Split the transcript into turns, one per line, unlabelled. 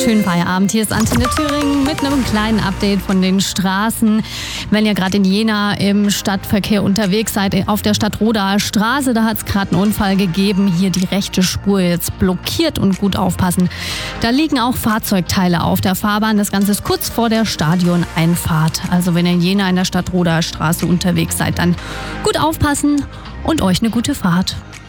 Schönen Feierabend. Hier ist Antenne Thüringen mit einem kleinen Update von den Straßen. Wenn ihr gerade in Jena im Stadtverkehr unterwegs seid, auf der Stadtrodaer Straße, da hat es gerade einen Unfall gegeben. Hier die rechte Spur jetzt blockiert und gut aufpassen. Da liegen auch Fahrzeugteile auf der Fahrbahn. Das Ganze ist kurz vor der Stadioneinfahrt. Also wenn ihr in Jena in der Stadtrodaer Straße unterwegs seid, dann gut aufpassen und euch eine gute Fahrt.